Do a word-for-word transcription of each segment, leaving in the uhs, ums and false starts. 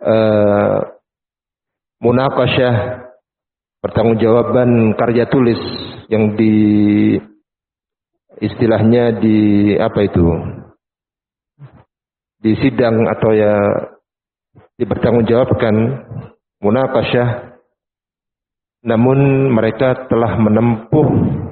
uh, munaqasyah, pertanggungjawaban karya tulis yang di istilahnya di apa itu? Di sidang atau ya dipertanggungjawabkan munaqasyah, namun mereka telah menempuh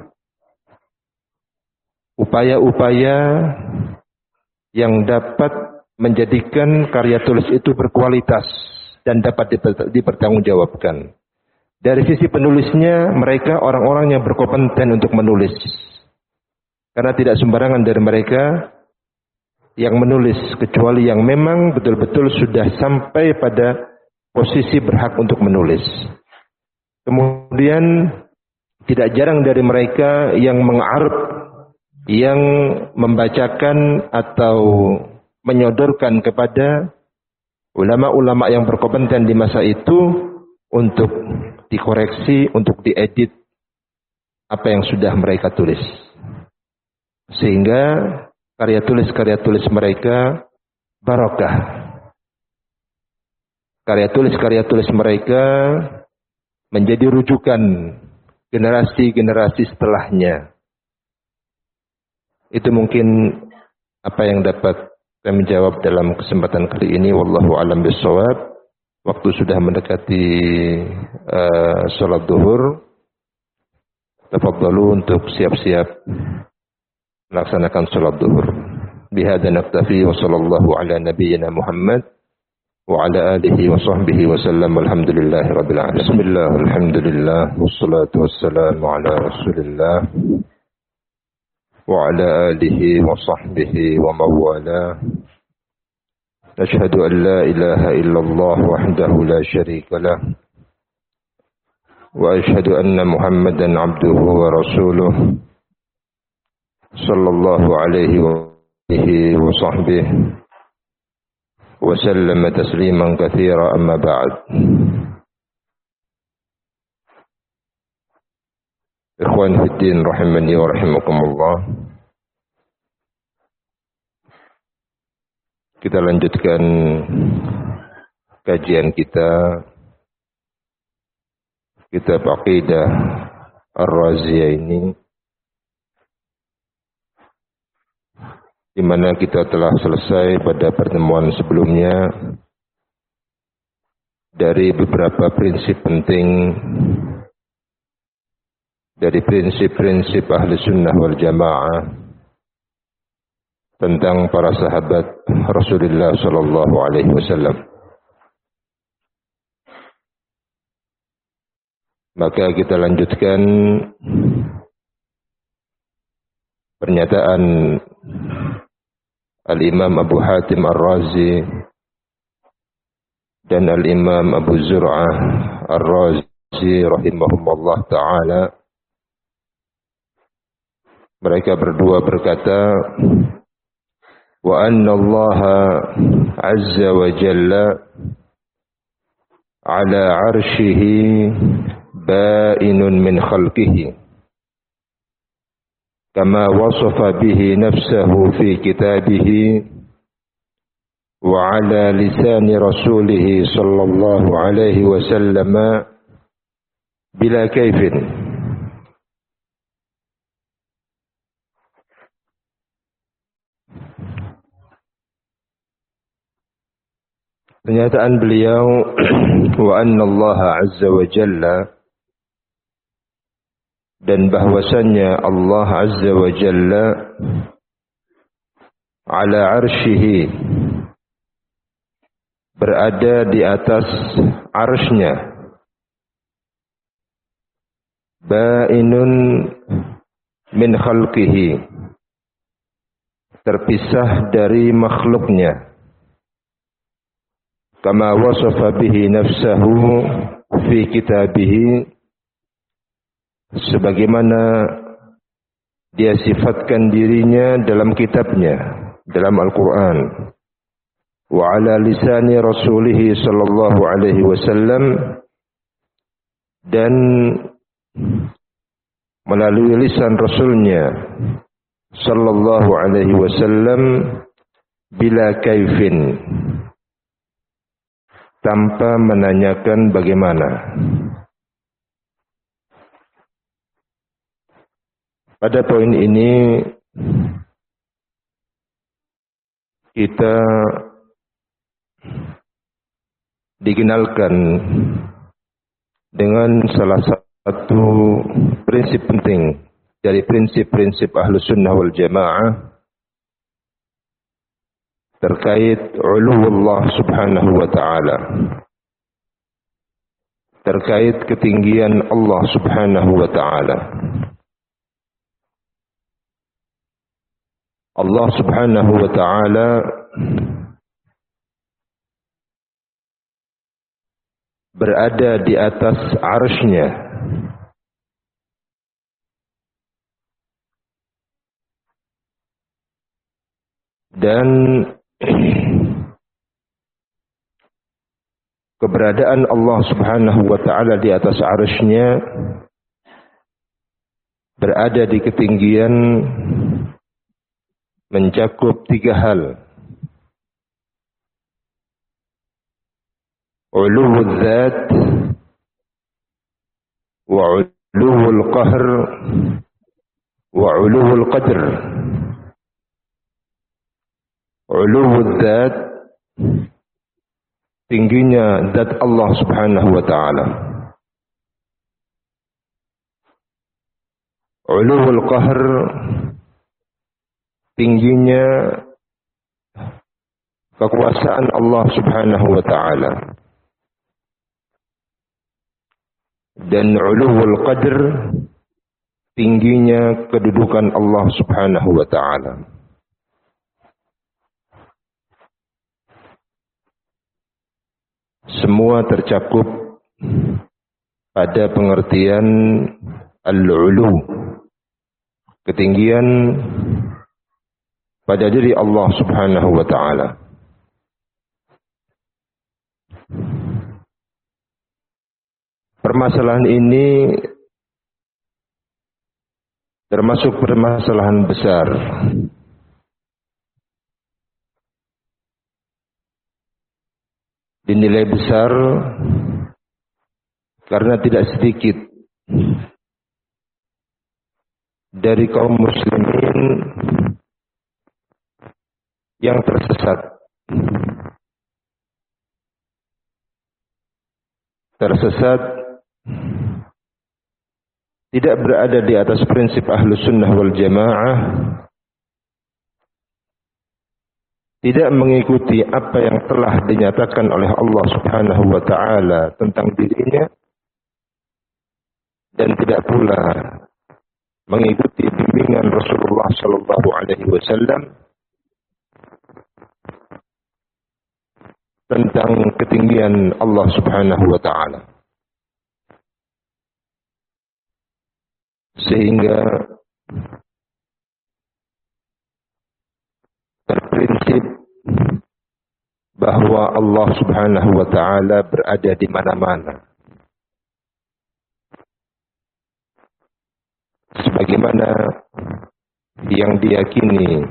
upaya-upaya yang dapat menjadikan karya tulis itu berkualitas dan dapat dipertanggungjawabkan. Dari sisi penulisnya, mereka orang-orang yang berkompeten untuk menulis. Karena tidak sembarangan dari mereka yang menulis, kecuali yang memang betul-betul sudah sampai pada posisi berhak untuk menulis. Kemudian tidak jarang dari mereka yang mengarep, yang membacakan atau menyodorkan kepada ulama-ulama yang berkompeten di masa itu untuk dikoreksi, untuk diedit apa yang sudah mereka tulis. Sehingga karya tulis-karya tulis mereka barokah. Karya tulis-karya tulis mereka menjadi rujukan generasi-generasi setelahnya. Itu mungkin apa yang dapat saya menjawab dalam kesempatan kali ini. Wallahu a'lam bishawab. Waktu sudah mendekati uh, salat zuhur. Tafadhalu untuk siap-siap melaksanakan salat zuhur. Bihadza naktafi wa sallallahu ala nabiyyina Muhammad wa ala alihi wa sahbihi wa sallam. Alhamdulillahi rabbil alamin. Bismillah, alhamdulillah, wassalatu wassalamu ala Rasulillah wa ala alihi wa sahbihi wa mawala. Ashhadu an la ilaha illallah wahdahu la syarika lah wa ashhadu anna Muhammadan abduhu wa rasuluh sallallahu alaihi wa alihi wa sahbihi wa sallama tasliman katsira, amma ba'd. Ikhwan fiddin rahimani wa rahimakumullah. Kita lanjutkan kajian kita kitab Aqidah Ar-Raziyah ini, di mana kita telah selesai pada pertemuan sebelumnya dari beberapa prinsip penting dari prinsip-prinsip ahli sunnah wal jamaah tentang para sahabat Rasulullah sallallahu alaihi wasallam. Maka kita lanjutkan pernyataan Al-Imam Abu Hatim Ar-Razi dan Al-Imam Abu Zur'ah Ar-Razi rahimahumullah ta'ala. Mereka berdua berkata, wa anna Allah azza wa jalla ala arshihi ba'inun min khalqihi kama wasafa bihi nafsahu fi kitabihi wa ala lisani rasulih sallallahu alaihi wasallam bila kaifin. Pernyataan beliau, wa anna Allah azza wa jalla, dan bahwasannya Allah azza wa jalla ala arsyihi, berada di atas arsy-Nya, ba'inun min khalqihi, terpisah dari makhluknya, kama wasafa bihi nafsahu fi kitabihi, sebagaimana dia sifatkan dirinya dalam kitabnya, dalam Al-Quran. Wa ala lisani rasulih sallallahu alaihi wasallam, dan melalui lisan rasulnya sallallahu alaihi wasallam bila kaifin, tanpa menanyakan bagaimana. Pada poin ini kita dikenalkan dengan salah satu prinsip penting dari prinsip-prinsip Ahlus Sunnah wal Jamaah terkait uluwullah subhanahu wa ta'ala, terkait ketinggian Allah subhanahu wa ta'ala. Allah subhanahu wa ta'ala berada di atas arsy-Nya. Dan keberadaan Allah subhanahu wa ta'ala di atas arsy-Nya berada di ketinggian mencakup tiga hal. Uluwul dzat wa uluwul qahr wa uluwul qadr. Uluwul dzat, tingginya zat Allah subhanahu wa ta'ala. Uluwul qahr, tingginya kekuasaan Allah subhanahu wa ta'ala. Dan uluwul qadr, tingginya kedudukan Allah subhanahu wa ta'ala. Semua tercakup pada pengertian al-ulu, ketinggian pada diri Allah subhanahu wa ta'ala. Permasalahan ini termasuk permasalahan besar. Dinilai besar karena tidak sedikit dari kaum muslimin yang tersesat. Tersesat tidak berada di atas prinsip Ahlus Sunnah wal Jamaah, tidak mengikuti apa yang telah dinyatakan oleh Allah subhanahu wa ta'ala tentang dirinya, dan tidak pula mengikuti bimbingan Rasulullah sallallahu alaihi wasallam tentang ketinggian Allah subhanahu wa ta'ala. Sehingga berprinsip bahwa Allah subhanahu wa ta'ala berada di mana-mana. Sebagaimana yang diyakini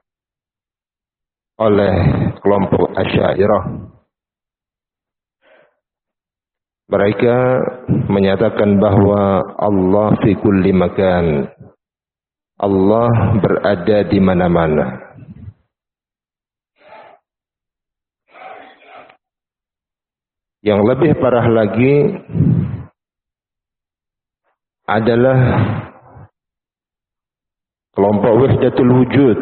oleh kelompok Asy'ariyah. Mereka menyatakan bahwa Allah fi kulli makan. Allah berada di mana-mana. Yang lebih parah lagi adalah kelompok Wahdatul Wujud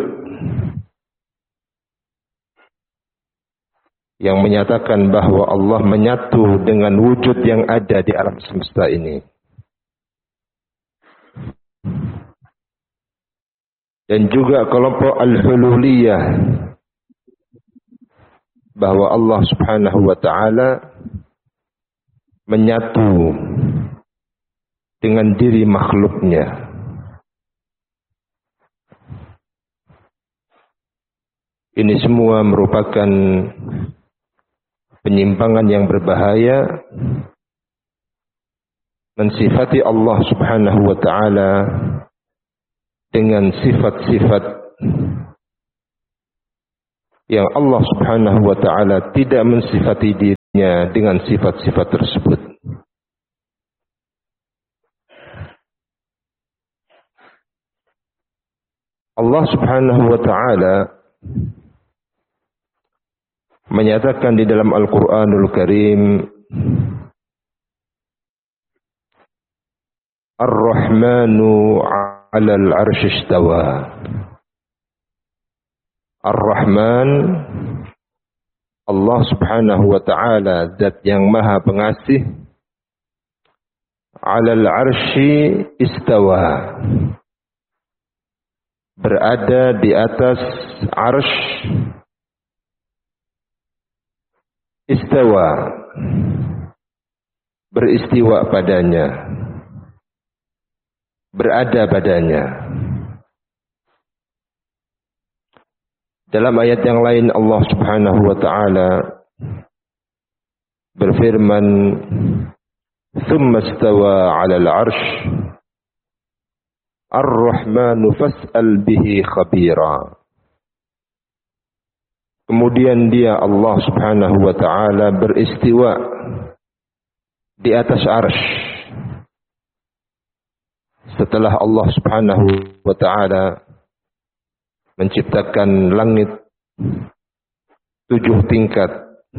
yang menyatakan bahwa Allah menyatu dengan wujud yang ada di alam semesta ini. Dan juga kelompok Al-Hululiyah, bahwa Allah subhanahu wa ta'ala menyatu dengan diri makhluknya. Ini semua merupakan penyimpangan yang berbahaya, mensifati Allah subhanahu wa ta'ala dengan sifat-sifat yang Allah subhanahu wa ta'ala tidak mensifati diri dirinya dengan sifat-sifat tersebut. Allah Subhanahu wa taala menyatakan di dalam Al-Qur'anul Karim, Ar-Rahmanu 'alal 'arsy istawa. Ar-Rahman, Allah Subhanahu wa taala, zat yang maha pengasih, 'alal 'arsy istawa, berada di atas arsy. Istawa, beristiwa padanya, berada padanya. Dalam ayat yang lain Allah Subhanahu wa taala berfirman, "Tsumma istawa 'alal 'arsy, Ar-Rahmanu fas'al bihi khabira." Kemudian dia Allah Subhanahu wa taala beristiwa di atas arsy. Setelah Allah Subhanahu wa taala menciptakan langit tujuh tingkat,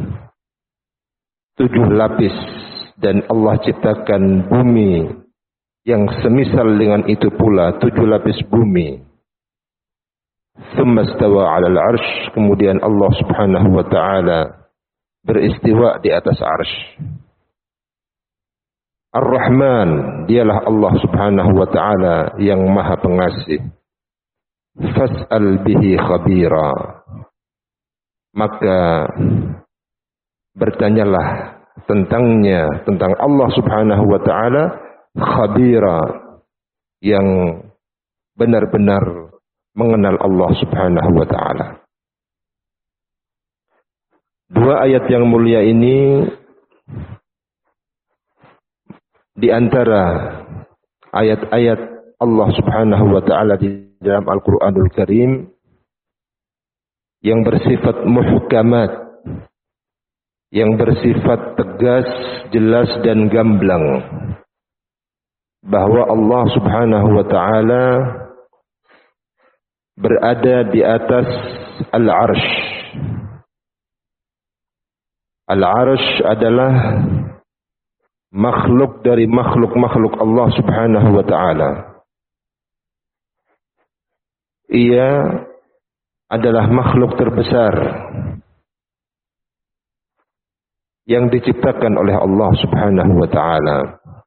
tujuh lapis, dan Allah ciptakan bumi yang semisal dengan itu pula, tujuh lapis bumi. Tsumma istawa 'alal 'arsy, kemudian Allah Subhanahu wa taala beristiwa di atas arsy. Ar-Rahman, dialah Allah Subhanahu wa taala yang maha pengasih. Fas'al bihi khabira, maka bertanyalah tentangnya, tentang Allah Subhanahu wa taala, khabira, yang benar-benar mengenal Allah Subhanahu wa taala. Dua ayat yang mulia ini di antara ayat-ayat Allah Subhanahu wa taala di dalam Al-Qur'anul Karim yang bersifat muhkamat, yang bersifat tegas, jelas dan gamblang, bahwa Allah Subhanahu wa taala berada di atas al-'arsy. Al-'arsy adalah makhluk dari makhluk-makhluk Allah Subhanahu wa taala. Ia adalah makhluk terbesar yang diciptakan oleh Allah Subhanahu wa taala.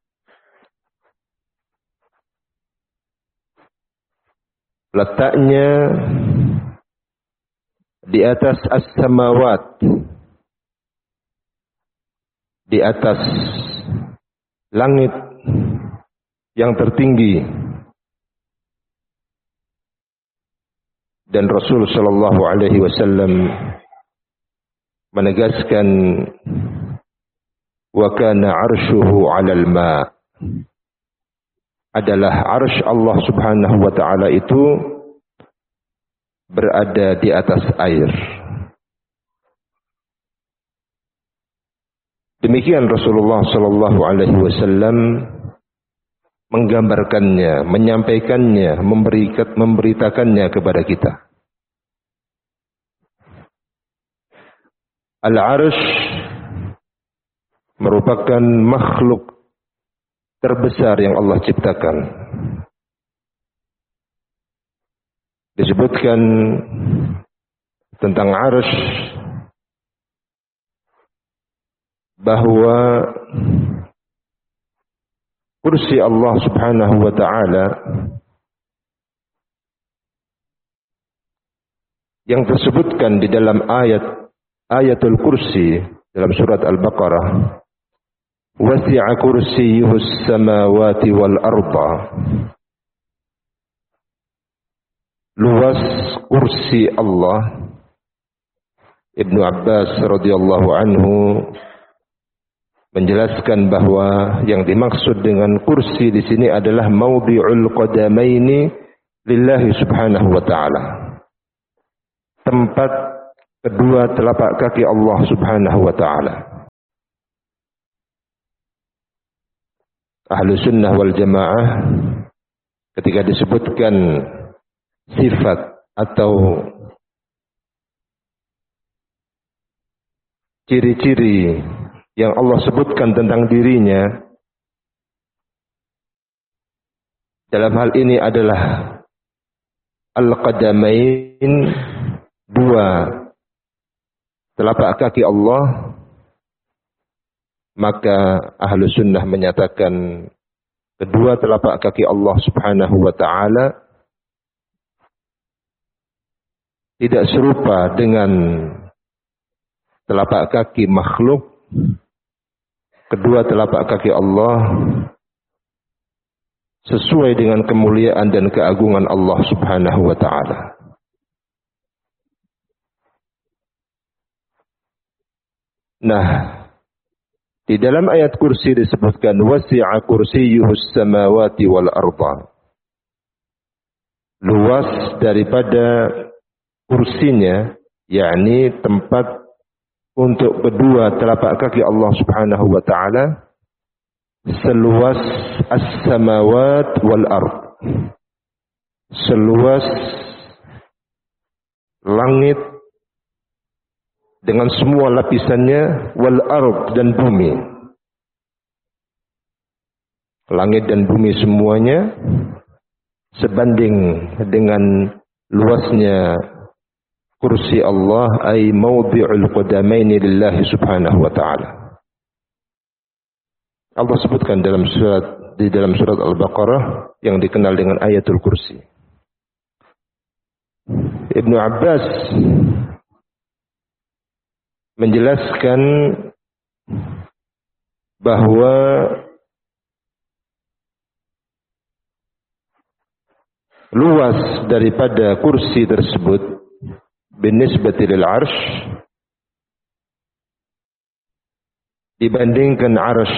Letaknya di atas as-samawat, di atas langit yang tertinggi. Dan Rasul sallallahu alaihi wasallam menegaskan, wa kana 'arshuhu 'alal ma', adalah arsy Allah Subhanahu wa taala itu berada di atas air. Demikian Rasulullah sallallahu alaihi wasallam menggambarkannya, menyampaikannya, memberikan, memberitakannya kepada kita. Al-'arsy merupakan makhluk terbesar yang Allah ciptakan. Disebutkan tentang 'arsy bahwa kursi Allah Subhanahu wa taala yang tersebutkan di dalam ayat ayatul kursi dalam surat Al-Baqarah, wasi'a kursiyyuhu as-samawati wal arda, luas kursi Allah. Ibnu Abbas radhiyallahu anhu menjelaskan bahwa yang dimaksud dengan kursi di sini adalah maudhi'ul qadamaini lillahi subhanahu wa ta'ala, tempat kedua telapak kaki Allah Subhanahu wa taala. ahlu sunnah wal jamaah ketika disebutkan sifat atau ciri-ciri yang Allah sebutkan tentang dirinya, dalam hal ini adalah al-qadamain, dua telapak kaki Allah, maka ahlu sunnah menyatakan kedua telapak kaki Allah subhanahu wa ta'ala tidak serupa dengan telapak kaki makhluk. Kedua telapak kaki Allah sesuai dengan kemuliaan dan keagungan Allah subhanahu wa ta'ala. Nah, di dalam ayat kursi disebutkan wasi'a kursiyyuhus samawati wal arda. Luas daripada kursinya, yakni tempat untuk kedua telapak kaki Allah subhanahu wa ta'ala, seluas as-samawat wal ard, seluas langit dengan semua lapisannya, wal ard, dan bumi. Langit dan bumi semuanya sebanding dengan luasnya kursi Allah, ay mawdi'ul qadamaini lillahi subhanahu wa ta'ala. Allah sebutkan dalam surat di dalam surat Al-Baqarah yang dikenal dengan ayatul kursi. Ibnu Abbas menjelaskan bahwa luas daripada kursi tersebut binisbati lil arsh dibandingkan arsh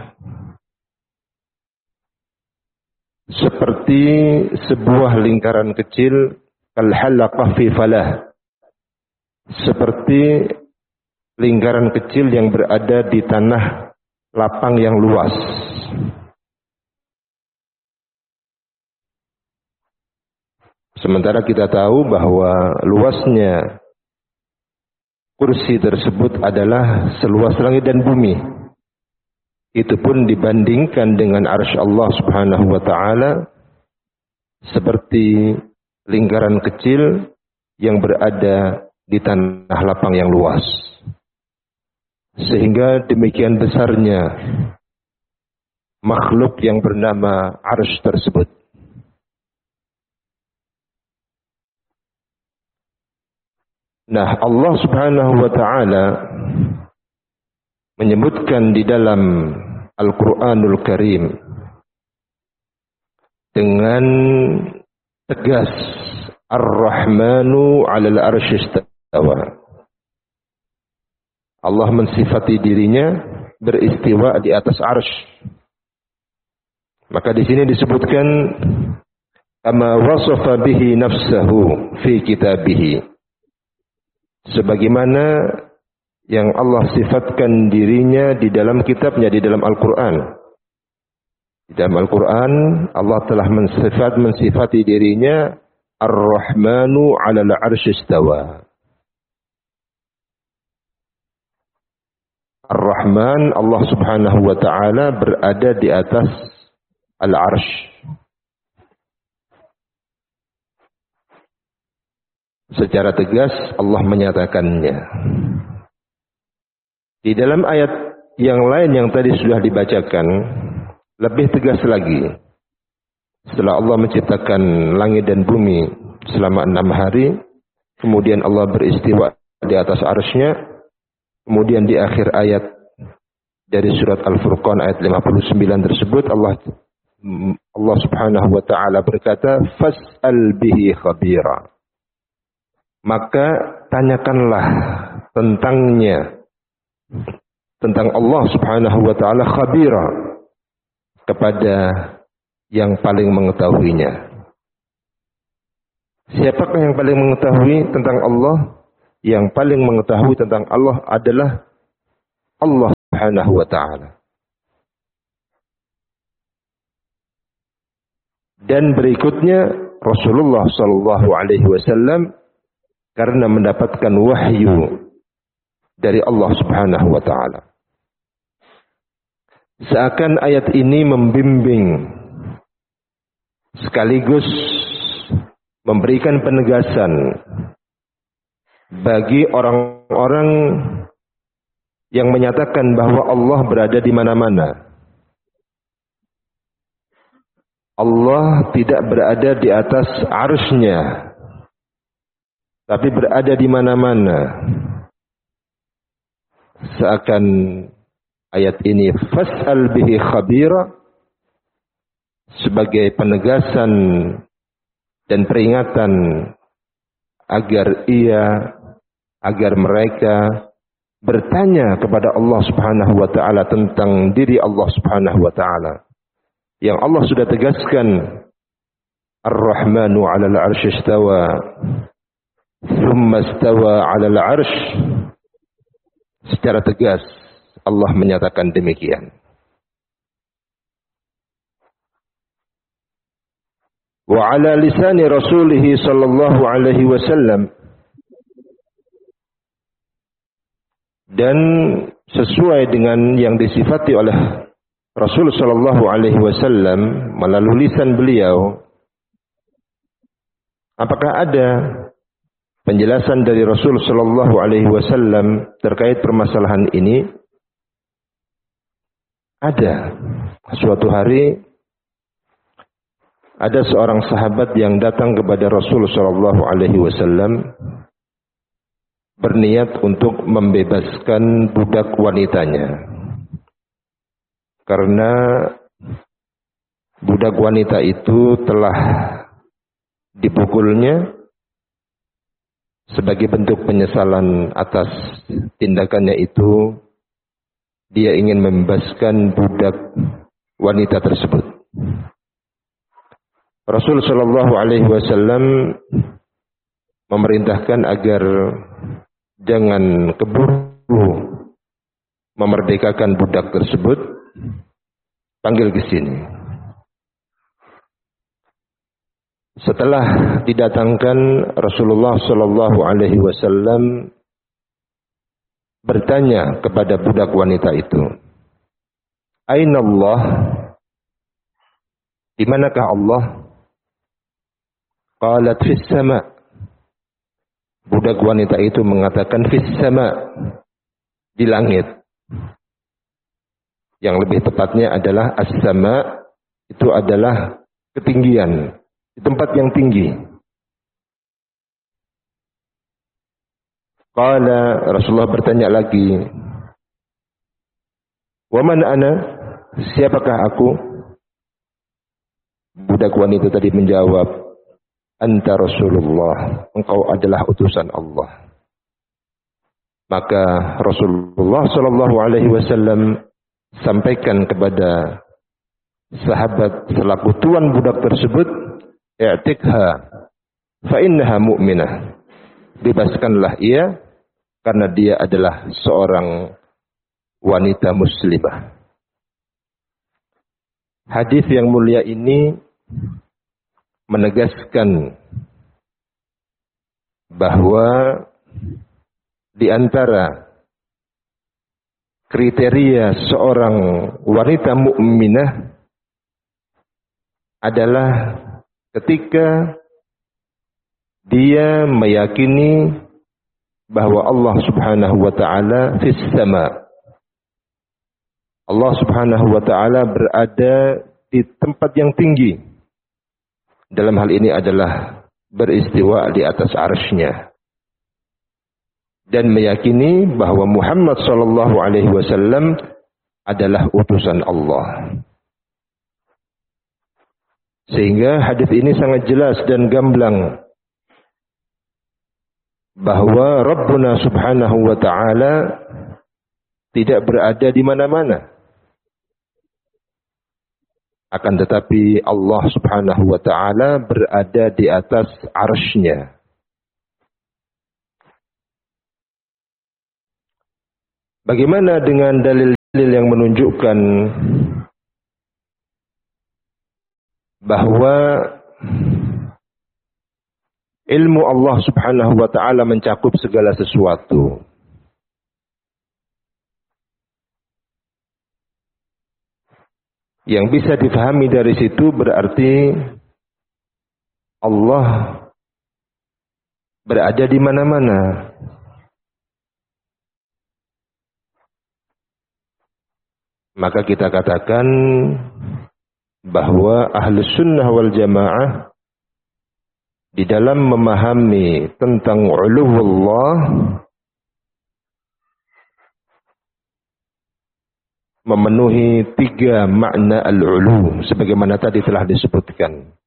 seperti sebuah lingkaran kecil, kal halaqah fi falah, seperti lingkaran kecil yang berada di tanah lapang yang luas. Sementara kita tahu bahwa luasnya kursi tersebut adalah seluas langit dan bumi. Itu pun dibandingkan dengan arsy Allah subhanahu wa ta'ala seperti lingkaran kecil yang berada di tanah lapang yang luas. Sehingga demikian besarnya makhluk yang bernama arsy tersebut. Nah, Allah subhanahu wa ta'ala menyebutkan di dalam Al-Quranul Karim dengan tegas, Ar-Rahmanu 'alal arsy istawa. Allah mensifati dirinya beristiwa di atas arsy. Maka di sini disebutkan kama wasafa bihi nafsahu fi kitabih. Sebagaimana yang Allah sifatkan dirinya di dalam kitabnya, di dalam Al-Quran. Di dalam Al-Quran, Allah telah mensifat, mensifati dirinya Ar-Rahmanu 'alal arsy istawa. Ar-Rahman, Allah subhanahu wa ta'ala berada di atas Al-Arsh. Secara tegas Allah menyatakannya. Di dalam ayat yang lain yang tadi sudah dibacakan, lebih tegas lagi. Setelah Allah menciptakan langit dan bumi selama enam hari, kemudian Allah beristiwa di atas arsy-Nya, kemudian di akhir ayat dari surat Al-Furqan ayat lima puluh sembilan tersebut, Allah Allah subhanahu wa ta'ala berkata, fas'al bihi khabira. Maka tanyakanlah tentangnya, tentang Allah subhanahu wa ta'ala khabira, kepada yang paling mengetahuinya. Siapakah yang paling mengetahui tentang Allah? Yang paling mengetahui tentang Allah adalah Allah subhanahu wa ta'ala. Dan berikutnya Rasulullah sallallahu alaihi wasallam karena mendapatkan wahyu dari Allah Subhanahu wa taala. Seakan ayat ini membimbing sekaligus memberikan penegasan bagi orang-orang yang menyatakan bahwa Allah berada di mana-mana. Allah tidak berada di atas arsy-Nya, tapi berada di mana-mana. Seakan ayat ini fas'al bihi khabira sebagai penegasan dan peringatan agar ia, agar mereka bertanya kepada Allah Subhanahu wa taala tentang diri Allah Subhanahu wa taala. Yang Allah sudah tegaskan, Ar-Rahmanu 'alal 'arsy istawa, tsumma istawa 'alal 'arsy. Secara tegas Allah menyatakan demikian. Wa 'ala lisani Rasulih sallallahu alaihi wasallam, dan sesuai dengan yang disifati oleh Rasul sallallahu alaihi wasallam melalui lisan beliau. Apakah ada penjelasan dari Rasul sallallahu alaihi wasallam terkait permasalahan ini? Ada. Suatu hari ada seorang sahabat yang datang kepada Rasul sallallahu alaihi wasallam berniat untuk membebaskan budak wanitanya. Karena budak wanita itu telah dipukulnya sebagai bentuk penyesalan atas tindakannya itu, dia ingin membebaskan budak wanita tersebut. Rasul sallallahu alaihi wasallam memerintahkan agar jangan keburu memerdekakan budak tersebut. Panggil ke sini. Setelah didatangkan, Rasulullah sallallahu alaihi wasallam bertanya kepada budak wanita itu, "Aina Allah?" Di manakah Allah? Qalat fis sama. Budak wanita itu mengatakan fis sama, di langit. Yang lebih tepatnya adalah as-sama, itu adalah ketinggian, di tempat yang tinggi. Qala, Rasulullah bertanya lagi, "Wa man ana?" Siapakah aku? Budak wanita tadi menjawab, "Anta Rasulullah, engkau adalah utusan Allah." Maka Rasulullah sallallahu alaihi wasallam sampaikan kepada sahabat selaku tuan budak tersebut, "I'tikha fa innaha mu'minah." Bebaskanlah ia karena dia adalah seorang wanita muslimah. Hadis yang mulia ini menegaskan bahwa di antara kriteria seorang wanita mukminah adalah ketika dia meyakini bahwa Allah Subhanahu wa taala fis sama. Allah Subhanahu wa taala berada di tempat yang tinggi. Dalam hal ini adalah beristiwa di atas arsy-Nya. Dan meyakini bahwa Muhammad sallallahu alaihi wasallam adalah utusan Allah. Sehingga hadis ini sangat jelas dan gamblang bahwa Rabbuna Subhanahu wa taala tidak berada di mana-mana. Akan tetapi Allah Subhanahu wa taala berada di atas arsy-Nya. Bagaimana dengan dalil-dalil yang menunjukkan bahwa ilmu Allah Subhanahu wa taala mencakup segala sesuatu. Yang bisa difahami dari situ berarti Allah berada di mana-mana. Maka kita katakan bahwa Ahlus Sunnah wal Jamaah di dalam memahami tentang uluwullah memenuhi tiga makna al-ulu sebagaimana tadi telah disebutkan.